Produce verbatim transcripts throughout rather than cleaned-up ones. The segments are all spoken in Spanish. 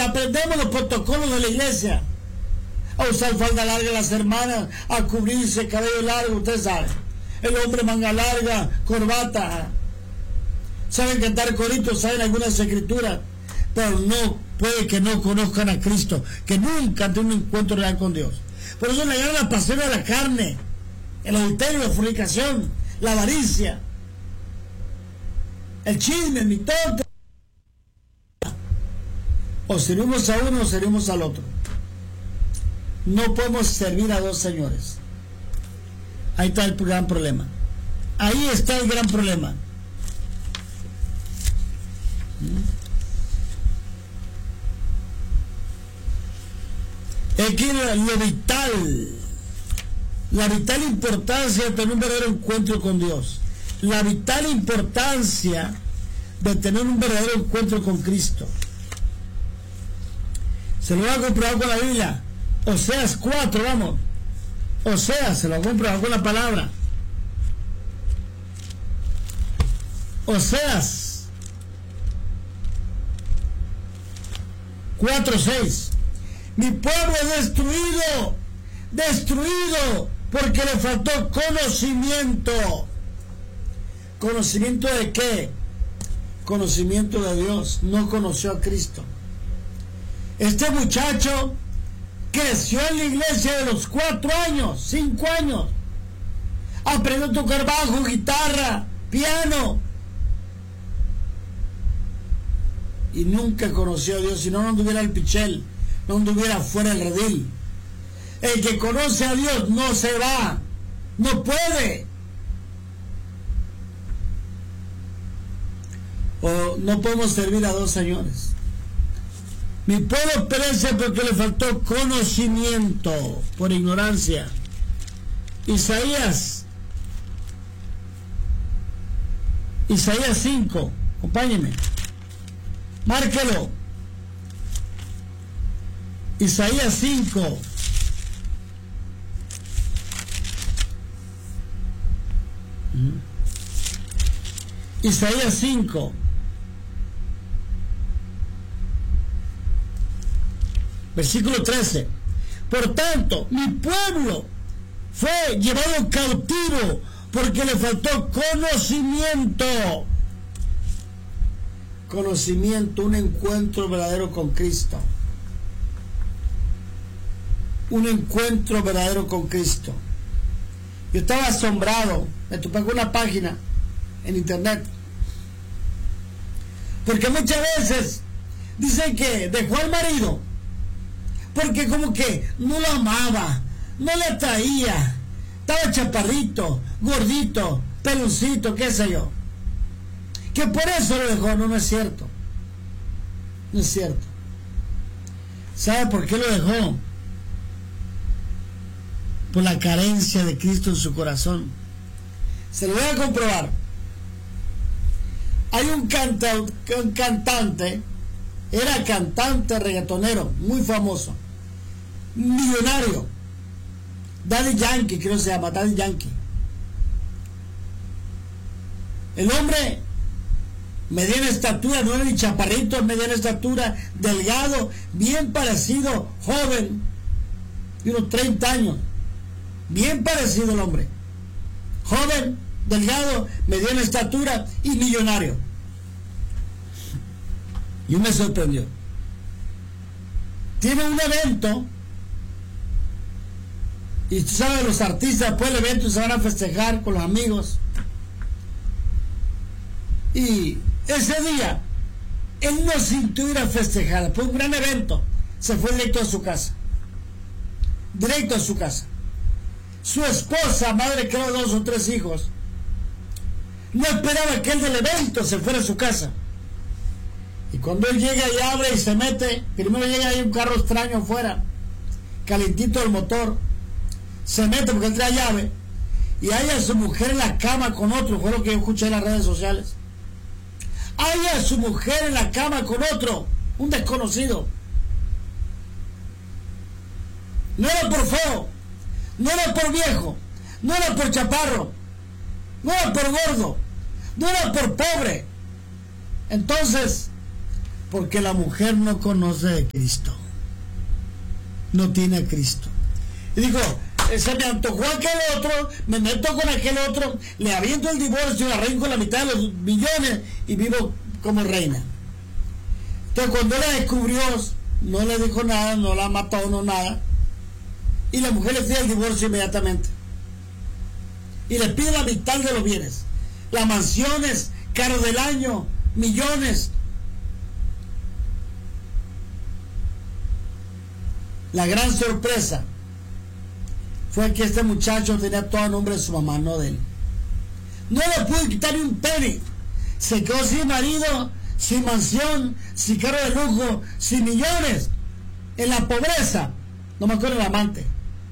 porque aprendemos los protocolos de la iglesia, a usar falda larga las hermanas, a cubrirse cabello largo, ustedes saben, el hombre manga larga, corbata, saben cantar coritos, saben algunas escrituras, pero no, puede que no conozcan a Cristo, que nunca han tenido un encuentro real con Dios. Por eso le llaman la pasión de la carne, el adulterio, la fornicación, la avaricia, el chisme, el mitote. O servimos a uno o servimos al otro. No podemos servir a dos señores. Ahí está el gran problema. Ahí está el gran problema. Aquí lo vital, la vital importancia de tener un verdadero encuentro con Dios, la vital importancia de tener un verdadero encuentro con Cristo. Se lo va a comprobar con la Biblia. Oseas cuatro, vamos. Oseas, se lo va a comprobar con la palabra. Oseas cuatro seis. Mi pueblo es destruido, destruido, porque le faltó conocimiento. ¿Conocimiento de qué? Conocimiento de Dios. No conoció a Cristo. Este muchacho creció en la iglesia de los cuatro años, cinco años. Aprendió a tocar bajo, guitarra, piano. Y nunca conoció a Dios, si no, no anduviera el pichel, no anduviera fuera del redil. El que conoce a Dios no se va, no puede. O no podemos servir a dos señores. Mi pueblo perece porque le faltó conocimiento, por ignorancia. Isaías, Isaías cinco, acompáñenme, márquelo. Isaías cinco. Isaías cinco. Versículo trece. Por tanto, mi pueblo fue llevado cautivo porque le faltó conocimiento. Conocimiento, un encuentro verdadero con Cristo. Un encuentro verdadero con Cristo. Yo estaba asombrado, me topé con una página en internet, porque muchas veces dicen que dejó al marido porque como que no lo amaba, no le atraía, estaba chaparrito, gordito, pelucito, qué sé yo, que por eso lo dejó. No, no es cierto, no es cierto. ¿Sabe por qué lo dejó? Por la carencia de Cristo en su corazón. Se lo voy a comprobar. Hay un, canta, un cantante, era cantante reggaetonero, muy famoso, millonario, Daddy Yankee, creo que se llama, Daddy Yankee. El hombre, mediana estatura, no era ni chaparrito, mediana estatura, delgado, bien parecido, joven, de unos treinta años, bien parecido el hombre, joven, delgado, mediana estatura y millonario. Y me sorprendió. Tiene un evento, y tú sabes, los artistas después del evento se van a festejar con los amigos, y ese día él no sintió ir a festejar. Fue un gran evento, se fue directo a su casa, directo a su casa. Su esposa, madre que era dos o tres hijos, no esperaba que él del evento se fuera a su casa. Y cuando él llega y abre y se mete, primero llega ahí un carro extraño afuera, calentito el motor, se mete porque él trae llave, y hay a su mujer en la cama con otro. Fue lo que yo escuché en las redes sociales. Hay a su mujer en la cama con otro, un desconocido. No era por feo, no era por viejo, no era por chaparro, no era por gordo, no era por pobre. Entonces, Porque la mujer no conoce de Cristo, no tiene a Cristo. Y dijo, se me antojó aquel otro, me meto con aquel otro, le aviento el divorcio, le arranco la mitad de los millones y vivo como reina. Entonces cuando la descubrió, no le dijo nada, no la mató, no nada, y la mujer le pide el divorcio inmediatamente y le pide la mitad de los bienes, las mansiones, carros del año, millones. La gran sorpresa fue que este muchacho tenía todo el nombre de su mamá, no de él. No le pudo quitar ni un penny. Se quedó sin marido, sin mansión, sin carro de lujo, sin millones, en la pobreza. No me acuerdo el amante.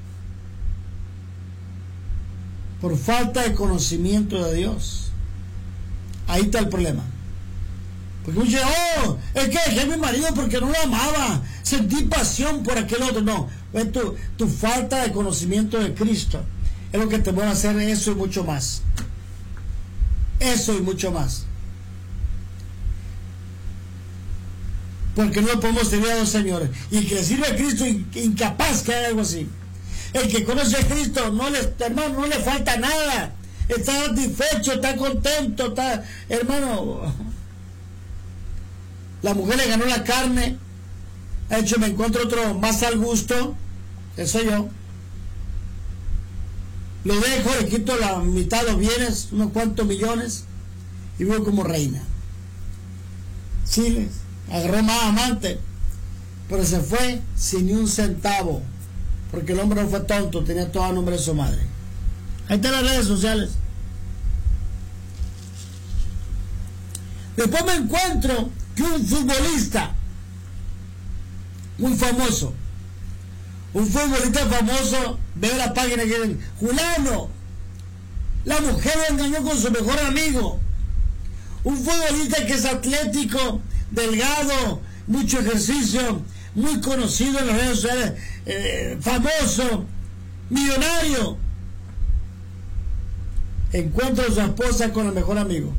Por falta de conocimiento de Dios. Ahí está el problema. Porque muchos dicen, oh, es que dejé a mi marido porque no lo amaba, sentí pasión por aquel otro. No, es tu, tu falta de conocimiento de Cristo es lo que te puede hacer eso y mucho más. Eso y mucho más. Porque no podemos servir a dos señores. Y el que le sirve a Cristo, incapaz que haga algo así. El que conoce a Cristo, no le, hermano, no le falta nada. Está satisfecho, está contento, está, hermano. La mujer le ganó la carne. Ha hecho, me encuentro otro más al gusto, que soy yo. Lo dejo, le quito la mitad de los bienes, unos cuantos millones, y vivo como reina. Sí, agarró más amante, pero se fue sin ni un centavo, porque el hombre no fue tonto, tenía todo el nombre de su madre. Ahí están las redes sociales. Después me encuentro que un futbolista muy famoso, un futbolista famoso, veo la página que dicen, Julano, la mujer lo engañó con su mejor amigo. Un futbolista que es atlético, delgado, mucho ejercicio, muy conocido en las redes sociales, eh, famoso, millonario, encuentra a su esposa con el mejor amigo.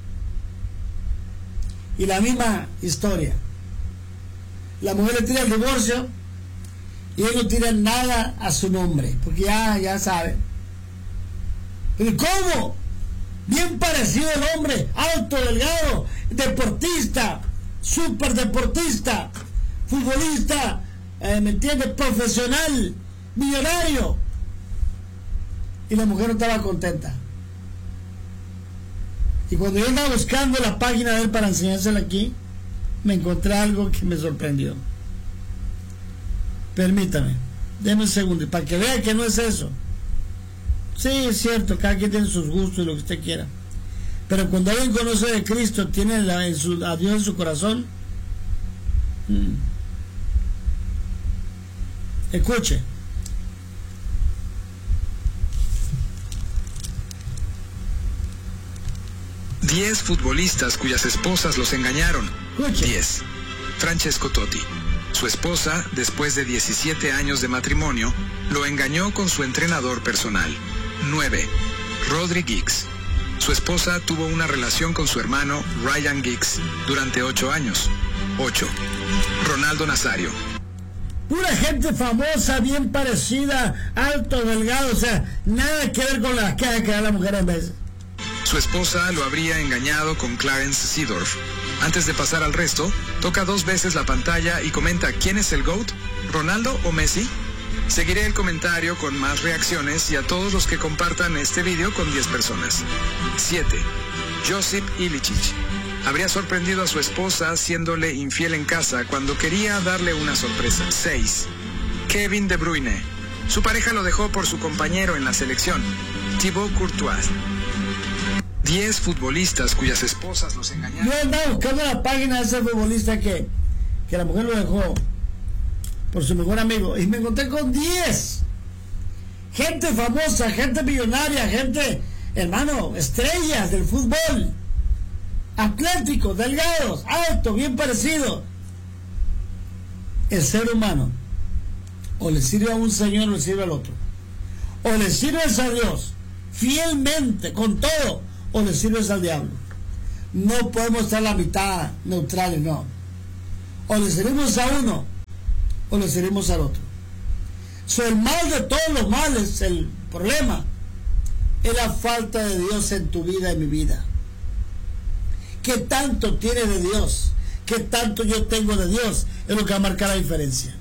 Y la misma historia. La mujer le tira el divorcio y él no tira nada a su nombre, porque ya, ya sabe. ¿Pero cómo? Bien parecido el hombre, alto, delgado, deportista, súper deportista, futbolista, eh, ¿me entiendes? Profesional, millonario. Y la mujer no estaba contenta. Y cuando yo andaba buscando la página de él para enseñársela aquí, me encontré algo que me sorprendió. Permítame, déme un segundo, para que vea que no es eso. Sí, es cierto, cada quien tiene sus gustos y lo que usted quiera. Pero cuando alguien conoce de Cristo, tiene la, en su, a Dios en su corazón, mmm, escuche. diez futbolistas cuyas esposas los engañaron. Escuche. diez. Francesco Totti. Su esposa, después de diecisiete años de matrimonio, lo engañó con su entrenador personal. nueve. Rodri Giggs. Su esposa tuvo una relación con su hermano Ryan Giggs durante ocho años. ocho. Ronaldo Nazario. Pura gente famosa, bien parecida, alto, delgado, o sea, nada que ver con las caras que da la mujer en vez. Su esposa lo habría engañado con Clarence Seedorf. Antes de pasar al resto, toca dos veces la pantalla y comenta ¿quién es el GOAT? ¿Ronaldo o Messi? Seguiré el comentario con más reacciones y a todos los que compartan este video con diez personas. siete. Josip Ilicic. Habría sorprendido a su esposa haciéndole infiel en casa cuando quería darle una sorpresa. seis. Kevin De Bruyne. Su pareja lo dejó por su compañero en la selección, Thibaut Courtois. diez futbolistas cuyas esposas los engañaron. Yo andaba buscando la página de ese futbolista que, que la mujer lo dejó por su mejor amigo y me encontré con diez. Gente famosa, gente millonaria, gente, hermano, estrellas del fútbol, atléticos, delgados, altos, bien parecidos. El ser humano o le sirve a un señor o le sirve al otro. O le sirves a Dios fielmente, con todo, o le sirves al diablo. No podemos estar a la mitad neutrales, no. O le seremos a uno o le seremos al otro. So, el mal de todos los males, el problema, es la falta de Dios en tu vida y mi vida. ¿Qué tanto tienes de Dios? ¿Qué tanto yo tengo de Dios? Es lo que va a marcar la diferencia.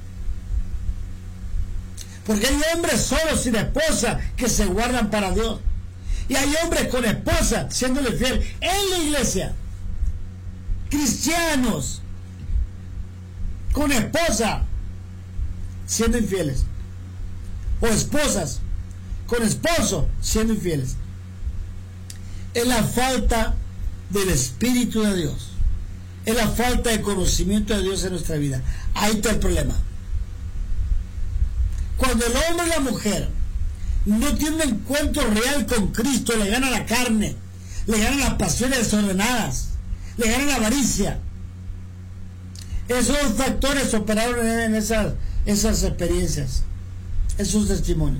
Porque hay hombres solos sin esposa que se guardan para Dios. Y hay hombres con esposa siéndole fiel en la iglesia. Cristianos con esposa siendo infieles. O esposas con esposo siendo infieles. Es la falta del Espíritu de Dios. Es la falta de conocimiento de Dios en nuestra vida. Ahí está el problema. Cuando el hombre y la mujer no tienen un encuentro real con Cristo, le gana la carne, le ganan las pasiones desordenadas, le ganan la avaricia. Esos factores operaron en esas, esas experiencias, esos testimonios.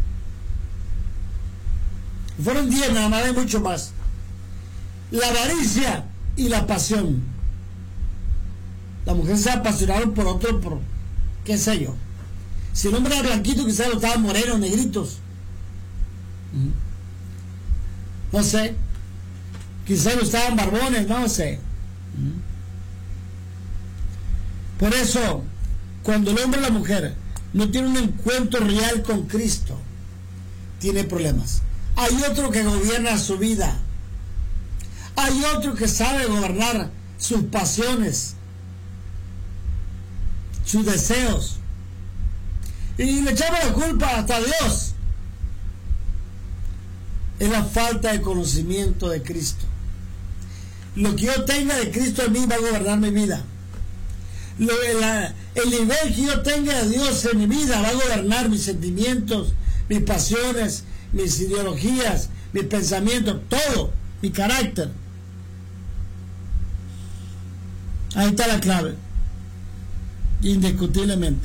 Fueron diez, nada más, hay mucho más. La avaricia y la pasión. La mujer se apasionaron por otro, por qué sé yo. Si el hombre era blanquito, quizás lo estaban morenos, negritos. No sé. Quizás lo estaban barbones, no sé. Por eso, cuando el hombre y la mujer no tienen un encuentro real con Cristo, tiene problemas. Hay otro que gobierna su vida. Hay otro que sabe gobernar sus pasiones, sus deseos. Y le echamos la culpa hasta a Dios. Es la falta de conocimiento de Cristo. Lo que yo tenga de Cristo en mí va a gobernar mi vida. Lo, la, el nivel que yo tenga de Dios en mi vida va a gobernar mis sentimientos, mis pasiones, mis ideologías, mis pensamientos, todo, mi carácter. Ahí está la clave, indiscutiblemente.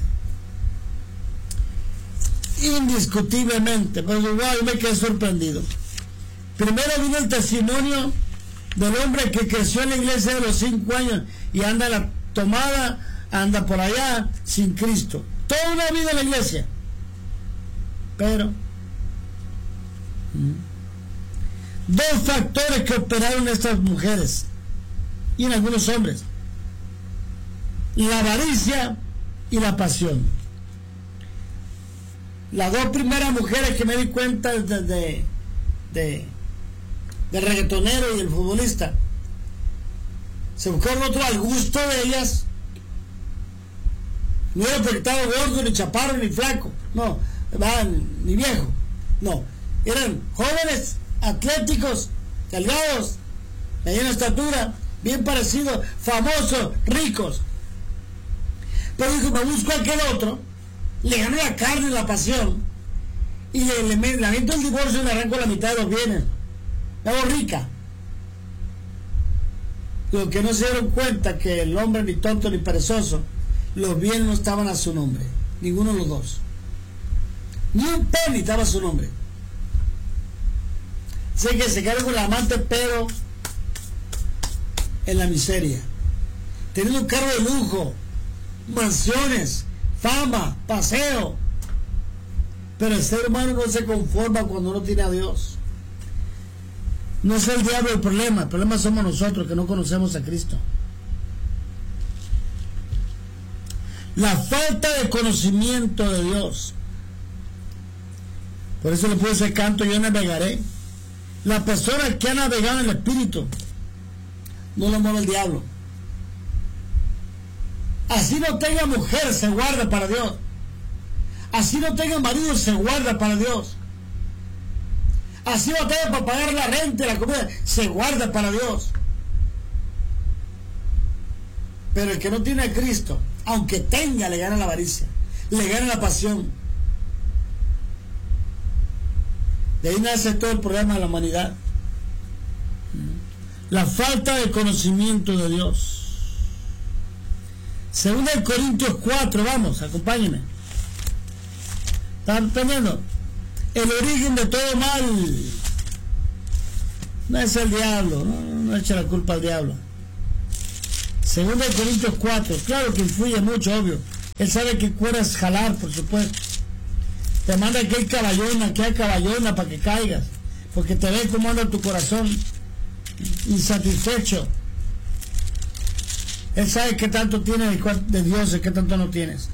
Indiscutiblemente, pero igual me quedé sorprendido. Primero vino el testimonio del hombre que creció en la iglesia de los cinco años y anda en la tomada, anda por allá sin Cristo, toda una vida en la iglesia, pero ¿Mm? dos factores que operaron en estas mujeres y en algunos hombres: la avaricia y la pasión. Las dos primeras mujeres que me di cuenta de, de, de, del reggaetonero y el futbolista, se buscaron otro al gusto de ellas. No era porque estaba gordo, ni chaparro, ni flaco, no, ni viejo, no, eran jóvenes, atléticos, delgados, de mediana estatura, bien parecidos, famosos, ricos. Pero dijo, me busco a aquel otro, le gano la carne y la pasión, y le, le, le aviento el divorcio y le arranco la mitad de los bienes, me hago rica. Lo que no se dieron cuenta que el hombre, ni tonto ni perezoso, los bienes no estaban a su nombre, ninguno de los dos, ni un penny estaba a su nombre. Sé que se quedaron con el amante, pero en la miseria, teniendo un carro de lujo, mansiones, fama, paseo. Pero el ser humano no se conforma cuando no tiene a Dios. No es el diablo el problema, el problema somos nosotros que no conocemos a Cristo. La falta de conocimiento de Dios. Por eso le puse ese canto, yo navegaré. La persona que ha navegado en el Espíritu no lo mueve el diablo. Así no tenga mujer, se guarda para Dios. Así no tenga marido, se guarda para Dios. Así no tenga para pagar la renta y la comida, se guarda para Dios. Pero el que no tiene a Cristo, aunque tenga, le gana la avaricia, le gana la pasión. De ahí nace todo el problema de la humanidad. La falta de conocimiento de Dios. Segunda de Corintios cuatro, vamos, acompáñenme. ¿Están entendiendo? El origen de todo mal no es el diablo, no, no eche la culpa al diablo. Segunda de Corintios cuatro, claro que influye mucho, obvio. Él sabe que cuerdas jalar, por supuesto. Te manda que hay caballona, que hay caballona para que caigas, porque te ve cómo anda tu corazón insatisfecho. Él sabe qué tanto tienes de Dios y qué tanto no tienes.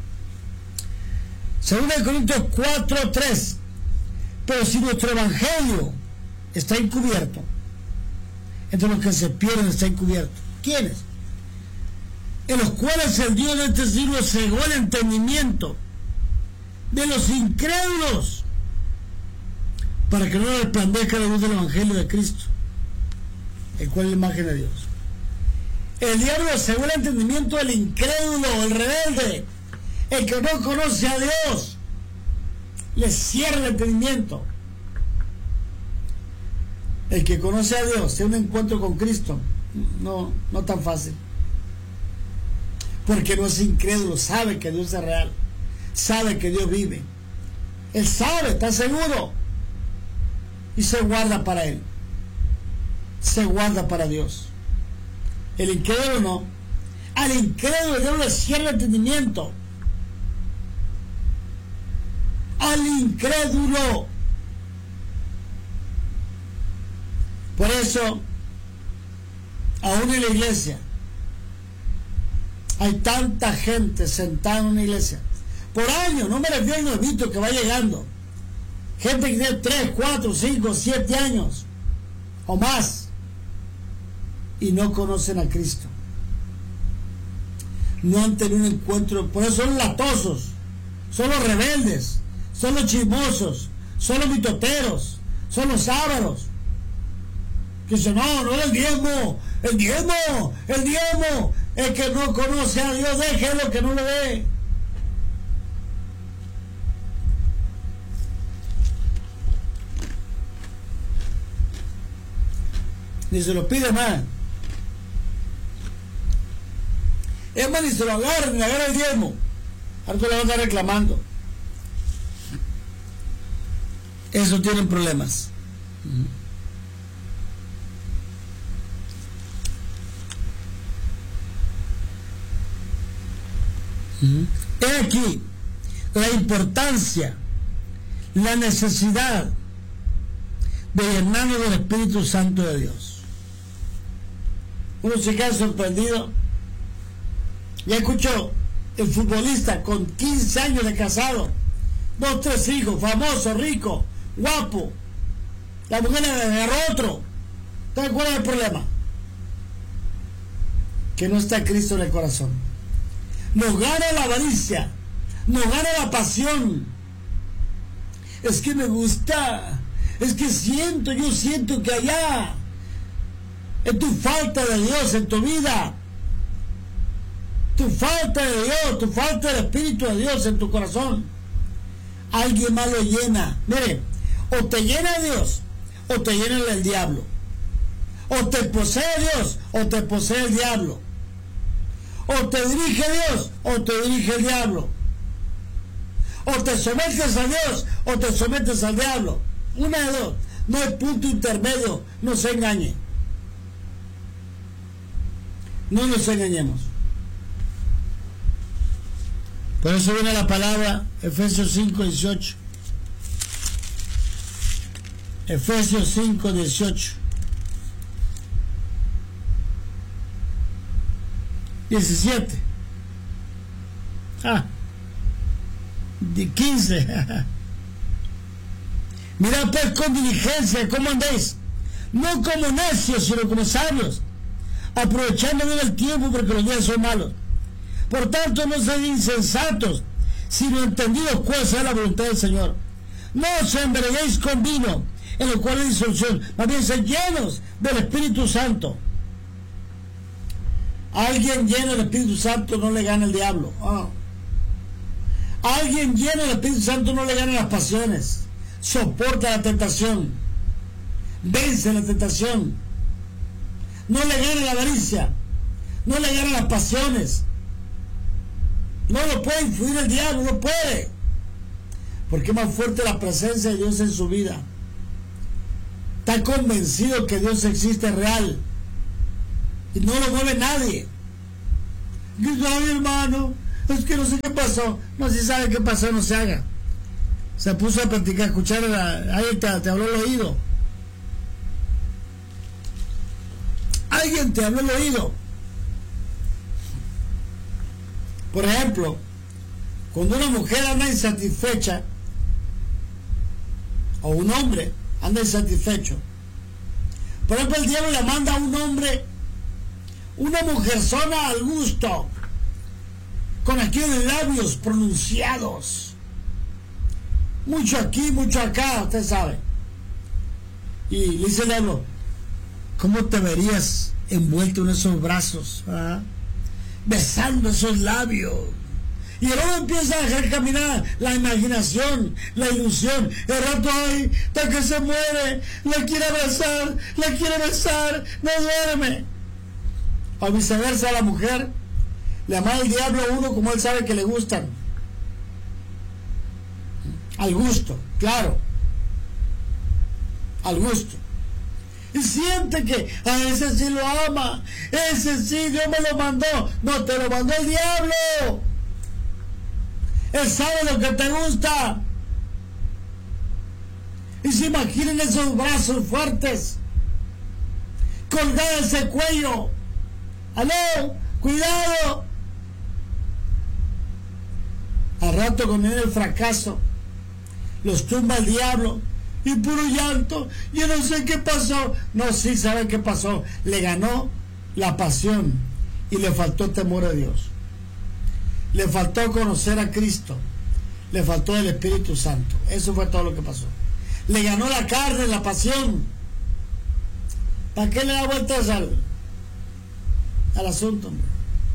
Segunda de Corintios cuatro, tres. Pero si nuestro evangelio está encubierto, entre los que se pierden está encubierto. ¿Quiénes? En los cuales el Dios de este siglo cegó el entendimiento de los incrédulos, para que no resplandezca la luz del evangelio de Cristo, el cual es la imagen de Dios. El diablo cegó el entendimiento del incrédulo, el rebelde, el que no conoce a Dios, le cierra el entendimiento. El que conoce a Dios tiene un encuentro con Cristo, no, no tan fácil, porque no es incrédulo, sabe que Dios es real, sabe que Dios vive, él sabe, está seguro, y se guarda para él, se guarda para Dios. El incrédulo no. Al incrédulo Dios le cierra el entendimiento. Al incrédulo. Por eso, aún en la iglesia, hay tanta gente sentada en una iglesia. Por años, no me refiero al nuevito que va llegando. Gente que tiene tres, cuatro, cinco, siete años o más y no conocen a Cristo. No han tenido un encuentro. Por eso son los latosos, son los rebeldes, son los chismosos, son los mitoteros, son los ávaros. Que dicen, no, no el diezmo, el diezmo, el diezmo. El que no conoce a Dios, déjelo que no lo ve. Ni se lo pide más. Es más, ni se lo agarra, ni le agarra el diezmo. Ahora le van a estar reclamando. Eso tienen problemas. He aquí la importancia, la necesidad de llenarnos del Espíritu Santo de Dios. Uno se queda sorprendido. Ya escuchó el futbolista con quince años de casado, dos, tres hijos, famoso, rico, guapo. La mujer le agarró otro. ¿Te acuerdas del problema? Que no está Cristo en el corazón. Nos gana la avaricia, nos gana la pasión. Es que me gusta, es que siento, yo siento que allá, en tu falta de Dios en tu vida, tu falta de Dios, tu falta del Espíritu de Dios en tu corazón, alguien más lo llena. Mire, o te llena Dios, o te llena el diablo. O te posee Dios, o te posee el diablo. O te dirige Dios, o te dirige el diablo. O te sometes a Dios, o te sometes al diablo. Una de dos. No hay punto intermedio. No se engañe. No nos engañemos. Por eso viene la palabra Efesios cinco, dieciocho. Efesios cinco, dieciocho. diecisiete. Ah, de quince. Mirad pues con diligencia cómo andéis, no como necios, sino como sabios, aprovechando bien el tiempo porque los días son malos. Por tanto, no seáis insensatos, sino entendidos cuál sea la voluntad del Señor. No os embriaguéis con vino, en el cual hay disolución, más bien sed llenos del Espíritu Santo. Alguien lleno del Espíritu Santo no le gana el diablo. Oh. Alguien lleno del Espíritu Santo no le gana las pasiones. Soporta la tentación. Vence la tentación. No le gana la avaricia. No le gana las pasiones. No lo puede influir el diablo, no puede. Porque es más fuerte la presencia de Dios en su vida. Está convencido que Dios existe real. Y no lo mueve nadie. Ay, hermano, es que no sé qué pasó. No, si sabe qué pasó, no se haga. Se puso a platicar, a escuchar, a, ahí te, te habló el oído. Alguien te habló el oído. Por ejemplo, cuando una mujer anda insatisfecha, o un hombre anda insatisfecho, por ejemplo, el diablo le manda a un hombre una mujerzona al gusto, con aquellos labios pronunciados, mucho aquí, mucho acá, usted sabe, y le dice el diablo, ¿cómo te verías envuelto en esos brazos, ¿verdad? Besando esos labios? Y el hombre empieza a dejar caminar la imaginación, la ilusión. El rato ahí, hasta que se muere, la quiere abrazar, la quiere besar, no duerme. O viceversa, a la mujer le ama el diablo a uno como él sabe que le gustan. Al gusto, claro. Al gusto. Y siente que a ese sí lo ama, ese sí Dios me lo mandó. No, te lo mandó el diablo. Él sabe lo que te gusta. Y se imaginen esos brazos fuertes, colgado ese cuello. ¡Aló! ¡Cuidado! Al rato, cuando viene el fracaso, los tumba el diablo y puro llanto. Yo no sé qué pasó. No, sí sabe qué pasó. Le ganó la pasión y le faltó temor a Dios. Le faltó conocer a Cristo. Le faltó el Espíritu Santo. Eso fue todo lo que pasó. Le ganó la carne, la pasión. ¿Para qué le da vueltas al, al asunto, hombre?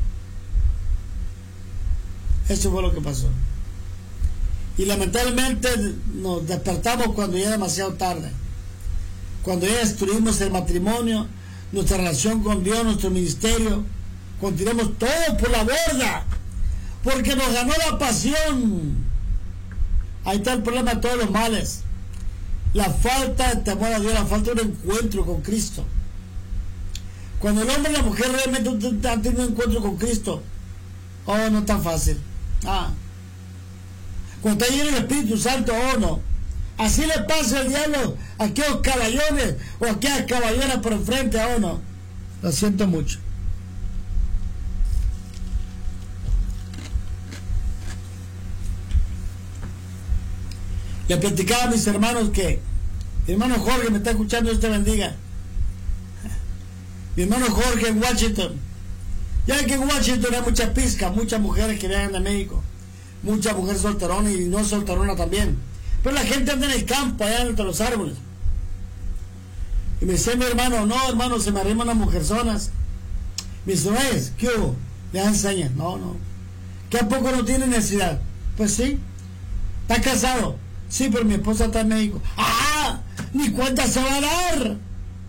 Eso fue lo que pasó. Y lamentablemente nos despertamos cuando ya es demasiado tarde. Cuando ya destruimos el matrimonio, nuestra relación con Dios, nuestro ministerio, cuando tiramos todo por la borda, porque nos ganó la pasión. Ahí está el problema de todos los males. La falta de temor a Dios, la falta de un encuentro con Cristo. Cuando el hombre y la mujer realmente han tenido un encuentro con Cristo, oh, no es tan fácil. Ah. Cuando está lleno el Espíritu Santo, oh, no. Así le pasa al diablo a aquellos caballones o a aquellas caballeras por enfrente, oh, no. Lo siento mucho. Le platicaba a mis hermanos que mi hermano Jorge me está escuchando, Dios te bendiga. Mi hermano Jorge en Washington. Ya que en Washington hay muchas pizcas, muchas mujeres que viajan de México, muchas mujeres solteronas y no solteronas también. Pero la gente anda en el campo, allá entre los árboles. Y me dice mi hermano, no hermano, se me arriman las mujerzonas. Me dice, ¿ves? ¿Qué hubo? Le enseñan. No, no. ¿Que a poco no tiene necesidad? Pues sí. ¿Está casado? Sí, pero mi esposa está en México. ¡Ah! Ni cuenta se va a dar.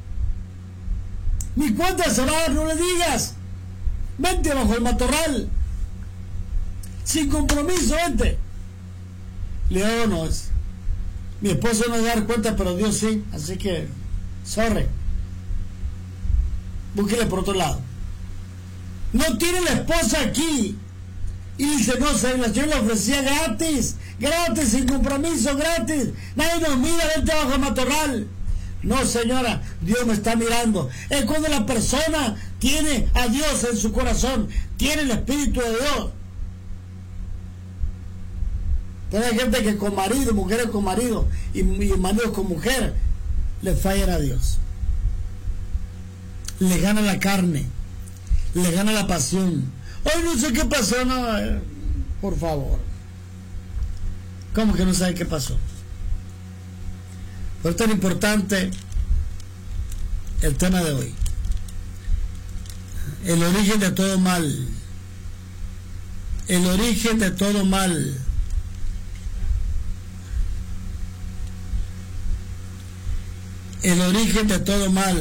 Ni cuenta se va a dar, no le digas. Vente bajo el matorral. Sin compromiso, vente. Le digo, no, es. Mi esposo no va a dar cuenta, pero Dios sí. Así que, sorry. Búsquele por otro lado. No tiene la esposa aquí. Y dice, no, se la yo le ofrecía gratis. Gratis, sin compromiso, gratis. Nadie nos mira, vente bajo el matorral. No, señora, Dios me está mirando. Es cuando la persona tiene a Dios en su corazón, tiene el Espíritu de Dios. Pero hay gente que con marido, mujeres con marido y, y maridos con mujer, le fallan a Dios. Le gana la carne, le gana la pasión. Ay, no sé qué pasó, no, por favor. ¿Cómo que no sabe qué pasó? Por tan importante el tema de hoy. El origen de todo mal. El origen de todo mal. El origen de todo mal.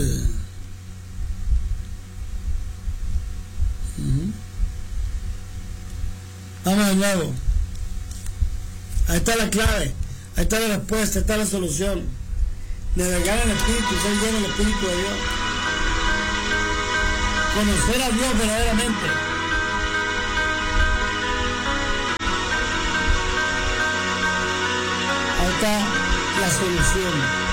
Uh-huh. Vamos de nuevo. Ahí está la clave. Ahí está la respuesta. Ahí está la solución. Navegar en el Espíritu, ser lleno del Espíritu de Dios. Conocer a Dios verdaderamente. está la solución.